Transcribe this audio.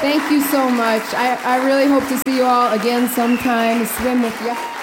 Thank you so much. I really hope to see you all again sometime, swim with you.